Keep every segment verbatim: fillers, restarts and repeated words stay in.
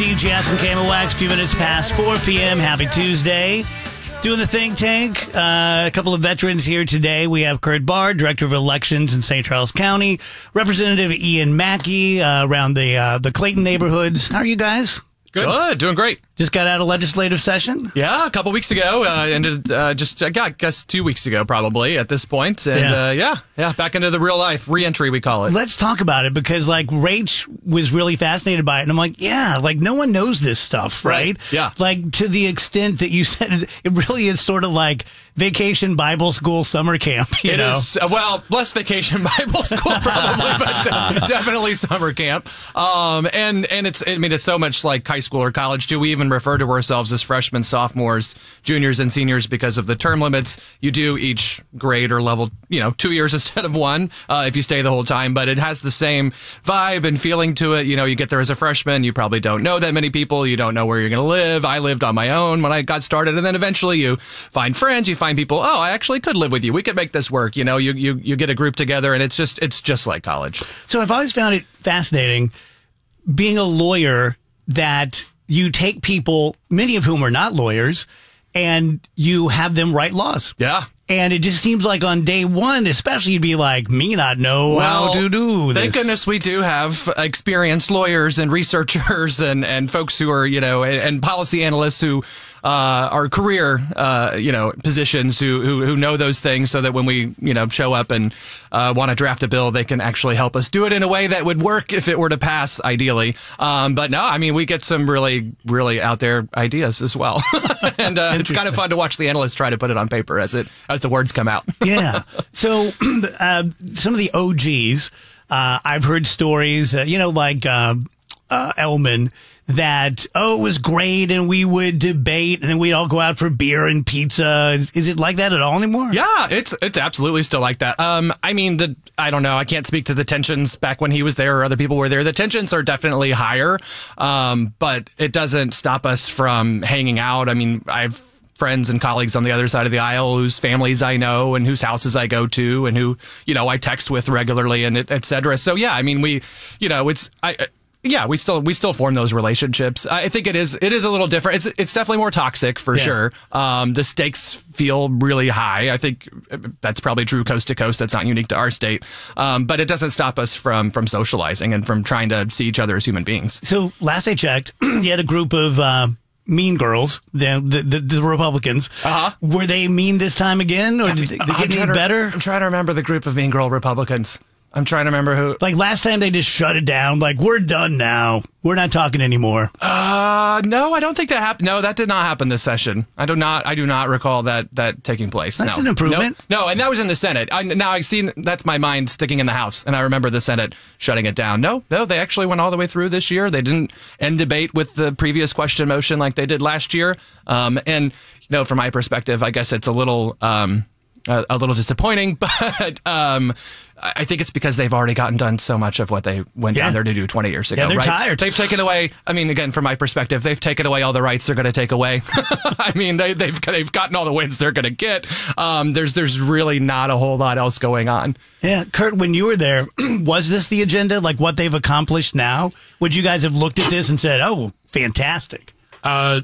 Steve Jazz and Camo Wax, a few minutes past four p.m. Happy Tuesday. Doing the think tank. Uh, a couple of veterans here today. We have Kurt Bard, Director of Elections in Saint Charles County. Representative Ian Mackey uh, around the uh, the Clayton neighborhoods. How are you guys? Good. Good. Doing great. Just got out of legislative session? Yeah, a couple weeks ago. Uh, ended uh, just, I guess, two weeks ago probably at this point. And yeah. Uh, yeah, yeah, back into the real life re-entry, we call it. Let's talk about it because, like, Rach was really fascinated by it. And I'm like, yeah, like, no one knows this stuff, right? right? Yeah. Like, to the extent that you said it, it really is sort of like Vacation Bible School summer camp, you it know? Is, uh, well, less Vacation Bible School probably, but uh, definitely summer camp. Um, and, and it's, I mean, it's so much like high school or college. Do we even refer to ourselves as freshmen, sophomores, juniors, and seniors because of the term limits? You do each grade or level, you know, two years instead of one uh, if you stay the whole time. But it has the same vibe and feeling to it. You know, you get there as a freshman, you probably don't know that many people. You don't know where you're going to live. I lived on my own when I got started, and then eventually you find friends. You find people. Oh, I actually could live with you. We could make this work. You know, you you you get a group together, and it's just it's just like college. So I've always found it fascinating being a lawyer that you take people, many of whom are not lawyers, and you have them write laws. Yeah. And it just seems like on day one, especially, you'd be like, me not know well, how to do this. Thank goodness we do have experienced lawyers and researchers and, and folks who are, you know, and, and policy analysts who uh, are career, uh, you know, positions who, who who know those things so that when we, you know, show up and uh, want to draft a bill, they can actually help us do it in a way that would work if it were to pass, ideally. Um, but no, I mean, we get some really, really out there ideas as well. And uh, it's kind of fun to watch the analysts try to put it on paper as it as the words come out. Yeah. So uh, some of the O Gs, uh, I've heard stories, uh, you know, like uh, uh, Elman, that, oh, it was great, and we would debate, and then we'd all go out for beer and pizza. Is, is it like that at all anymore? Yeah, it's it's absolutely still like that. Um, I mean, the I don't know. I can't speak to the tensions back when he was there or other people were there. The tensions are definitely higher, um, but it doesn't stop us from hanging out. I mean, I've friends and colleagues on the other side of the aisle whose families I know and whose houses I go to and who, you know, I text with regularly and et, et cetera. So, yeah, I mean, we, you know, it's, I, yeah, we still, we still form those relationships. I think it is, it is a little different. It's, it's definitely more toxic for yeah. sure. Um, the stakes feel really high. I think that's probably true coast to coast. That's not unique to our state. Um, but it doesn't stop us from, from socializing and from trying to see each other as human beings. So last I checked, you had a group of, uh, mean girls, the the, the, the Republicans. Uh-huh. Were they mean this time again, or did they, they get any better? I'm trying to remember the group of mean girl Republicans. I'm trying to remember who. Like last time they just shut it down. Like, we're done now. We're not talking anymore. Uh, no, I don't think that happened. No, that did not happen this session. I do not, I do not recall that, that taking place. That's no. an improvement. No, no, and that was in the Senate. I, now I've seen, that's my mind sticking in the House, and I remember the Senate shutting it down. No, no, they actually went all the way through this year. They didn't end debate with the previous question motion like they did last year. Um, and, you know, from my perspective, I guess it's a little, um, a, a little disappointing, but, um, I think it's because they've already gotten done so much of what they went yeah. down there to do twenty years ago. Yeah, they're right? tired. They've taken away, I mean, again, from my perspective, they've taken away all the rights they're going to take away. I mean, they, they've they've gotten all the wins they're going to get. Um, there's there's really not a whole lot else going on. Yeah, Kurt, when you were there, was this the agenda, like what they've accomplished now? Would you guys have looked at this and said, oh, fantastic? Uh,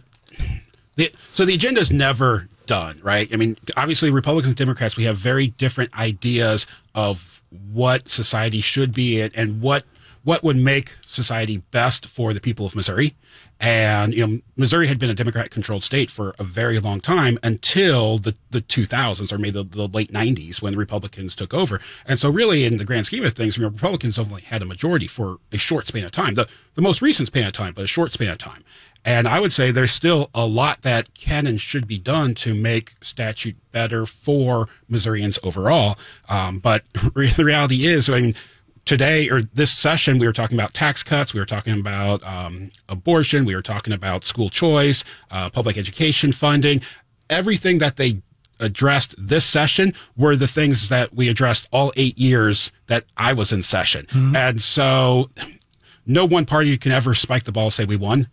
the, so the agenda's never done, right? I mean, obviously, Republicans and Democrats, we have very different ideas of what society should be and, and what what would make society best for the people of Missouri. And, you know, Missouri had been a Democrat-controlled state for a very long time until the, the two thousands or maybe the, the late nineties when the Republicans took over. And so really, in the grand scheme of things, you know, Republicans only had a majority for a short span of time, the, the most recent span of time, but a short span of time. And I would say there's still a lot that can and should be done to make statute better for Missourians overall. Um, but the reality is, I mean, today or this session, we were talking about tax cuts. We were talking about um, abortion. We were talking about school choice, uh, public education funding. Everything that they addressed this session were the things that we addressed all eight years that I was in session. Mm-hmm. And so no one party can ever spike the ball and say we won.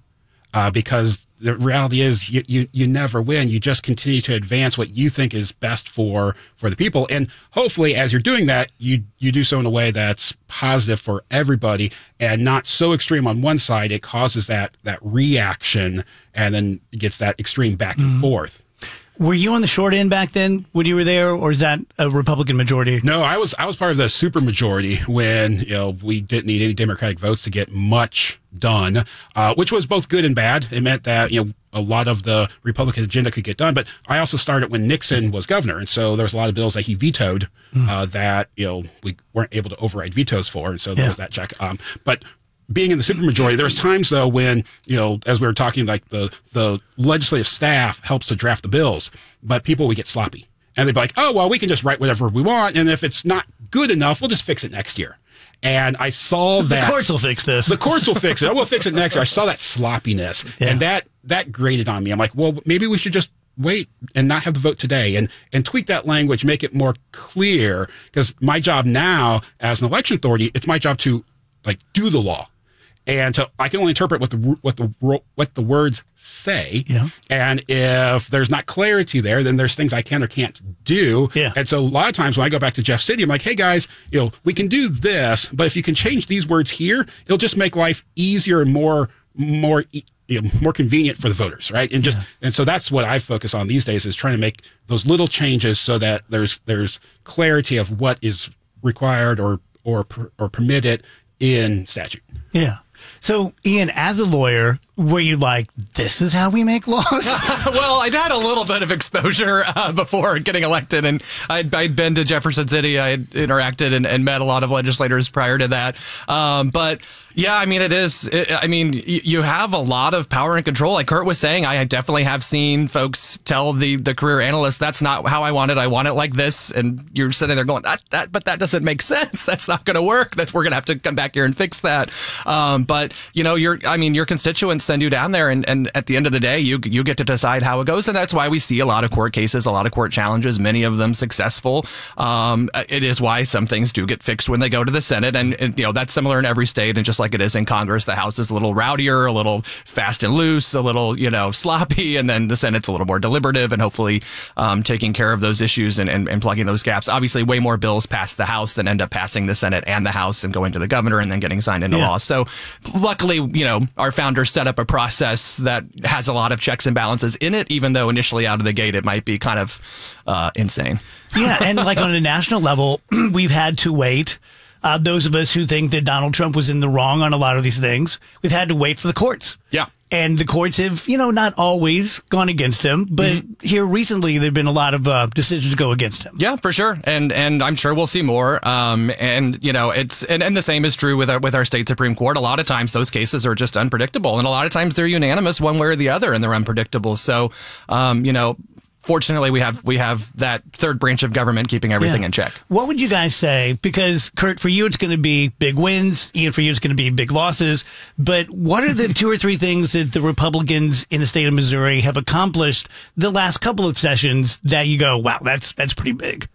uh, because the reality is you, you, you never win. You just continue to advance what you think is best for, for the people. And hopefully as you're doing that, you, you do so in a way that's positive for everybody and not so extreme on one side. It causes that, that reaction and then gets that extreme back and mm-hmm. forth. Were you on the short end back then when you were there, or is that a Republican majority? No, I was I was part of the super majority when you know we didn't need any Democratic votes to get much done, uh, which was both good and bad. It meant that you know a lot of the Republican agenda could get done. But I also started when Nixon was governor, and so there was a lot of bills that he vetoed mm. uh, that you know we weren't able to override vetoes for, and so there yeah. was that check. Um, but being in the supermajority, there's times though when, you know, as we were talking, like the, the legislative staff helps to draft the bills, but people would get sloppy and they'd be like, oh, well, we can just write whatever we want. And if it's not good enough, we'll just fix it next year. And I saw that the courts will fix this. The courts will fix it. I will fix it next year. I saw that sloppiness yeah. and that, that grated on me. I'm like, well, maybe we should just wait and not have the vote today and, and tweak that language, make it more clear. Because my job now as an election authority, it's my job to like do the law. And to, I can only interpret what the what the what the words say. Yeah. And if there's not clarity there, then there's things I can or can't do. Yeah. And so a lot of times when I go back to Jeff City, I'm like, hey guys, you know, we can do this, but if you can change these words here, it'll just make life easier and more more you know, more convenient for the voters, right? And just yeah. and so that's what I focus on these days is trying to make those little changes so that there's there's clarity of what is required or or or permitted in statute. Yeah. So, Ian, as a lawyer, were you like, this is how we make laws? Well, I'd had a little bit of exposure uh, before getting elected, and I'd, I'd been to Jefferson City. I had interacted and, and met a lot of legislators prior to that. Um, but, yeah, I mean, it is. It, I mean, y- you have a lot of power and control. Like Kurt was saying, I definitely have seen folks tell the, the career analyst, that's not how I want it. I want it like this. And you're sitting there going, that, that, but that doesn't make sense. That's not going to work. That's, we're going to have to come back here and fix that. Um, but, you know, your, I mean, your constituents send you down there, and, and at the end of the day, you you get to decide how it goes, and that's why we see a lot of court cases, a lot of court challenges, many of them successful. Um, it is why some things do get fixed when they go to the Senate, and, and you know that's similar in every state, and just like it is in Congress, the House is a little rowdier, a little fast and loose, a little you know sloppy, and then the Senate's a little more deliberative, and hopefully um, taking care of those issues and, and, and plugging those gaps. Obviously, way more bills pass the House than end up passing the Senate and the House and going to the governor and then getting signed into yeah. law. So, luckily, you know, our founders set up a process that has a lot of checks and balances in it, even though initially out of the gate it might be kind of uh, insane. Yeah, and like on a national level, we've had to wait. Uh, those of us who think that Donald Trump was in the wrong on a lot of these things, we've had to wait for the courts. Yeah. And the courts have, you know, not always gone against him, but mm-hmm. here recently there have been a lot of uh, decisions go against him. Yeah, for sure. And and I'm sure we'll see more. Um, and, you know, it's and, and the same is true with our, with our state Supreme Court. A lot of times those cases are just unpredictable. And a lot of times they're unanimous one way or the other, and they're unpredictable. So, um, you know, fortunately, we have we have that third branch of government keeping everything yeah. in check. What would you guys say? Because, Kurt, for you, it's going to be big wins. Ian, for you, it's going to be big losses. But what are the two or three things that the Republicans in the state of Missouri have accomplished the last couple of sessions that you go, wow, that's that's pretty big?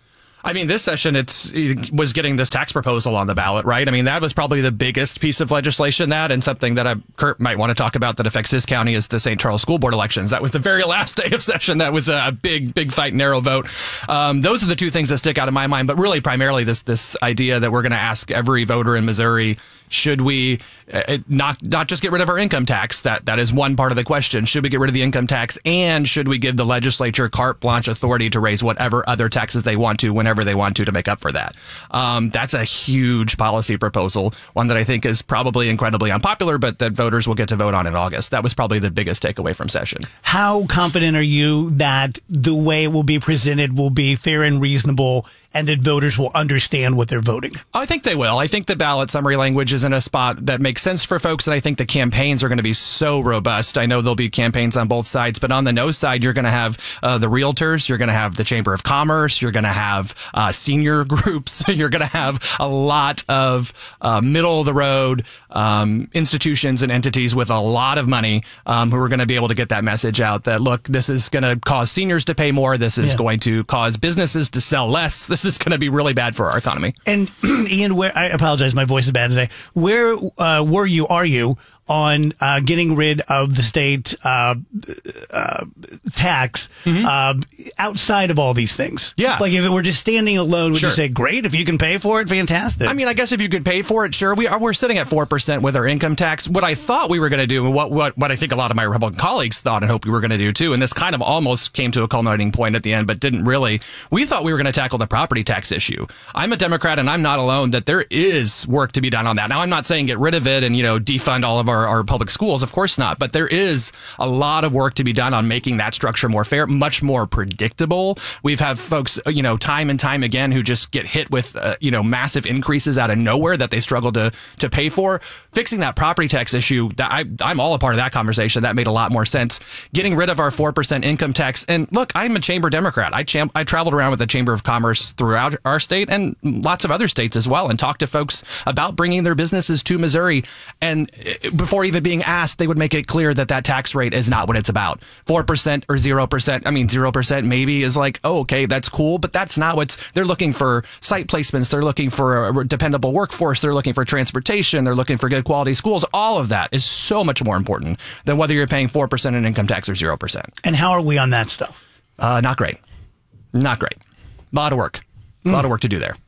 I mean, this session, it's, it was getting this tax proposal on the ballot, right? I mean, that was probably the biggest piece of legislation, that, and something that I, Kurt might want to talk about that affects his county is the Saint Charles School Board elections. That was the very last day of session. That was a big, big fight, narrow vote. Um, those are the two things that stick out in my mind, but really primarily this, this idea that we're going to ask every voter in Missouri, should we uh, not not just get rid of our income tax? That that is one part of the question. Should we get rid of the income tax, and should we give the legislature carte blanche authority to raise whatever other taxes they want to whenever they want to to make up for that? Um, that's a huge policy proposal, one that I think is probably incredibly unpopular, but that voters will get to vote on in August. That was probably the biggest takeaway from session. How confident are you that the way it will be presented will be fair and reasonable, and that voters will understand what they're voting? I think they will. I think the ballot summary language is in a spot that makes sense for folks, and I think the campaigns are going to be so robust. I know there'll be campaigns on both sides, but on the no side, you're going to have uh, the realtors, you're going to have the Chamber of Commerce, you're going to have uh, senior groups, you're going to have a lot of uh, middle-of-the-road um, institutions and entities with a lot of money um, who are going to be able to get that message out that, look, this is going to cause seniors to pay more, this is yeah. going to cause businesses to sell less, this is going to be really bad for our economy. And Ian, where I apologize, my voice is bad today. Where uh, were you, are you on uh, getting rid of the state uh, uh, tax mm-hmm. uh, outside of all these things. Yeah. Like if it were just standing alone, would sure. you say, great, if you can pay for it, fantastic? I mean, I guess if you could pay for it, sure. We are, we're sitting at four percent with our income tax. What I thought we were going to do, and what, what, what I think a lot of my Republican colleagues thought and hoped we were going to do too, and this kind of almost came to a culminating point at the end, but didn't really. We thought we were going to tackle the property tax issue. I'm a Democrat, and I'm not alone that there is work to be done on that. Now, I'm not saying get rid of it and, you know, defund all of our, our public schools. Of course not. But there is a lot of work to be done on making that structure more fair, much more predictable. We've had folks, you know, time and time again who just get hit with, uh, you know, massive increases out of nowhere that they struggle to to pay for. Fixing that property tax issue, that I, I'm all a part of that conversation. That made a lot more sense. Getting rid of our four percent income tax. And look, I'm a chamber Democrat. I, cham- I traveled around with the Chamber of Commerce throughout our state and lots of other states as well and talked to folks about bringing their businesses to Missouri. And before even being asked, they would make it clear that that tax rate is not what it's about. four percent or zero percent. I mean, zero percent maybe is like, oh, okay, that's cool. But that's not what's, they're looking for site placements. They're looking for a dependable workforce. They're looking for transportation. They're looking for good quality schools. All of that is so much more important than whether you're paying four percent in income tax or zero percent. And how are we on that stuff? Uh, not great. Not great. A lot of work. A lot mm. of work to do there.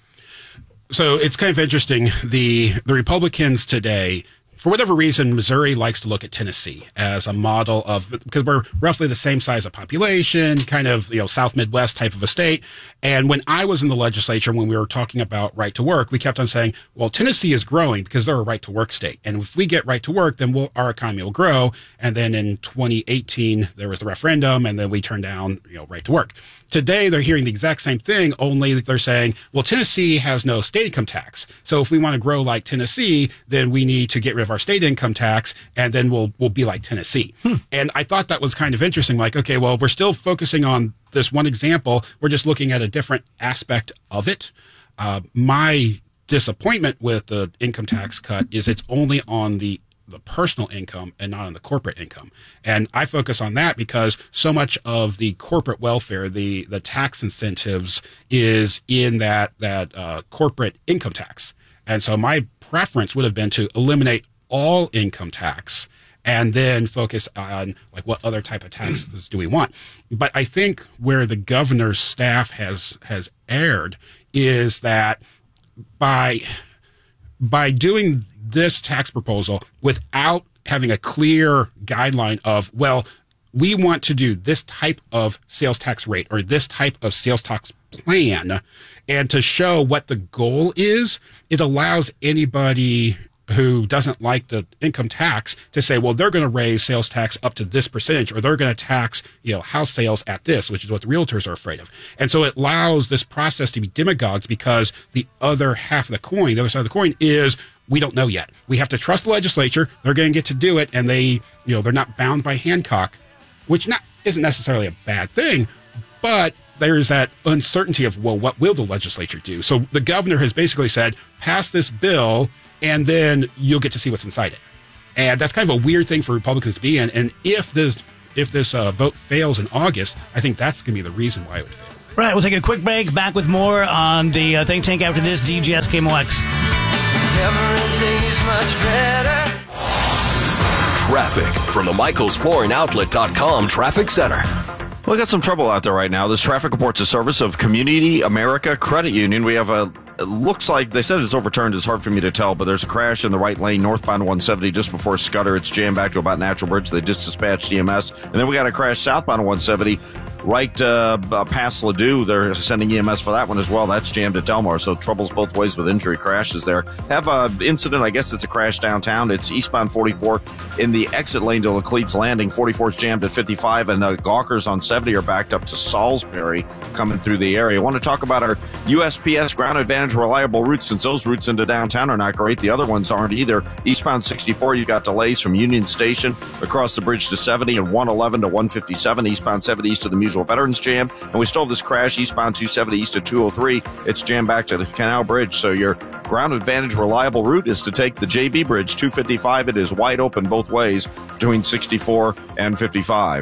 So it's kind of interesting. The the Republicans today, for whatever reason, Missouri likes to look at Tennessee as a model of, because we're roughly the same size of population, kind of, you know, South Midwest type of a state. And when I was in the legislature, when we were talking about right to work, we kept on saying, well, Tennessee is growing because they're a right to work state. And if we get right to work, then we'll, our economy will grow. And then in twenty eighteen, there was the referendum, and then we turned down, you know, right to work. Today, they're hearing the exact same thing, only they're saying, well, Tennessee has no state income tax. So if we want to grow like Tennessee, then we need to get rid of our state income tax, and then we'll we'll be like Tennessee. Hmm. And I thought that was kind of interesting. Like, okay, well, we're still focusing on this one example. We're just looking at a different aspect of it. Uh, my disappointment with the income tax cut is it's only on the the personal income and not on the corporate income. And I focus on that because so much of the corporate welfare, the, the tax incentives is in that, that, uh, corporate income tax. And so my preference would have been to eliminate all income tax and then focus on like what other type of taxes do we want. But I think where the governor's staff has, has erred is that by, by doing this tax proposal without having a clear guideline of, well, we want to do this type of sales tax rate or this type of sales tax plan, and to show what the goal is, it allows anybody who doesn't like the income tax to say, well, they're going to raise sales tax up to this percentage, or they're going to tax, you know, house sales at this, which is what the realtors are afraid of. And so it allows this process to be demagogued because the other half of the coin, the other side of the coin is, we don't know yet. We have to trust the legislature. They're going to get to do it, and they, you know, they're not bound by Hancock, which not isn't necessarily a bad thing, but there's that uncertainty of, well, what will the legislature do? So the governor has basically said, pass this bill, and then you'll get to see what's inside it. And that's kind of a weird thing for Republicans to be in. And if this if this uh, vote fails in August, I think that's going to be the reason why it would fail. Right. We'll take a quick break. Back with more on the uh, Think Tank after this. D G S K M O X. Every day's much better. Traffic from the Michaels Flooring Outlet dot com Traffic Center. Well, we got some trouble out there right now. This traffic report's a service of Community America Credit Union. We have a, it looks like, they said it's overturned. It's hard for me to tell, but there's a crash in the right lane, northbound one seventy, just before Scudder. It's jammed back to about Natural Bridge. They just dispatched E M S. And then we got a crash southbound one seventy, right uh, past Ladue. They're sending E M S for that one as well. That's jammed at Delmar. So troubles both ways with injury crashes there. Have an incident, I guess it's a crash downtown. It's eastbound forty-four in the exit lane to Laclete's Landing. forty-four is jammed at fifty-five, and uh, Gawkers on seventy are backed up to Salisbury coming through the area. I want to talk about our U S P S Ground Advantage reliable routes, since those routes into downtown are not great. The other ones aren't either. Eastbound sixty-four, you've got delays from Union Station across the bridge to seventy and one eleven to one fifty-seven. Eastbound seventy east of the Musial Veterans Jam. And we still have this crash eastbound two seventy east of two oh three. It's jammed back to the Canal Bridge. So your Ground Advantage reliable route is to take the J B Bridge two fifty-five. It is wide open both ways between sixty-four and fifty-five.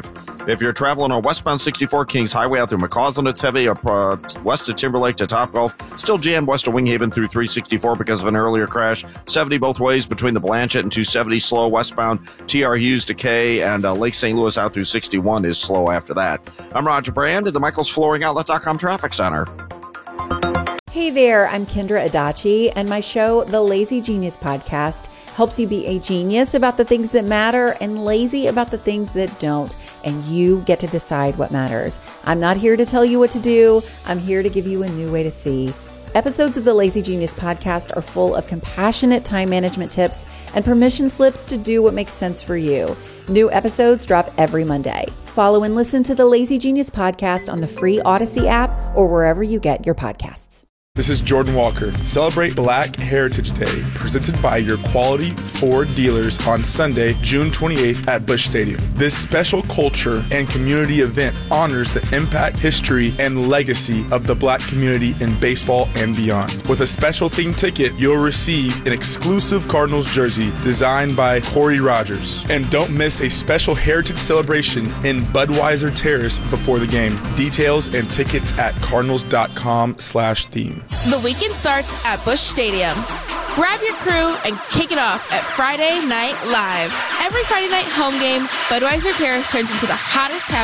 If you're traveling on westbound sixty-four Kings Highway out through McCausland, it's heavy. Up uh, west of Timberlake to Topgolf, still jammed west of Winghaven through three sixty-four because of an earlier crash. seventy both ways between the Blanchette and two seventy, slow westbound. T R Hughes to K and uh, Lake Saint Louis out through sixty-one is slow after that. I'm Roger Brand at the Michaels Flooring Outlet dot com Traffic Center. Hey there, I'm Kendra Adachi, and my show, The Lazy Genius Podcast, helps you be a genius about the things that matter and lazy about the things that don't, and you get to decide what matters. I'm not here to tell you what to do. I'm here to give you a new way to see. Episodes of the Lazy Genius Podcast are full of compassionate time management tips and permission slips to do what makes sense for you. New episodes drop every Monday. Follow and listen to the Lazy Genius Podcast on the free Odyssey app or wherever you get your podcasts. This is Jordan Walker. Celebrate Black Heritage Day, presented by your quality Ford dealers on Sunday, June twenty-eighth at Busch Stadium. This special culture and community event honors the impact, history, and legacy of the Black community in baseball and beyond. With a special themed ticket, you'll receive an exclusive Cardinals jersey designed by Corey Rogers. And don't miss a special heritage celebration in Budweiser Terrace before the game. Details and tickets at cardinals.com slash theme. The weekend starts at Busch Stadium. Grab your crew and kick it off at Friday Night Live. Every Friday night home game, Budweiser Terrace turns into the hottest tap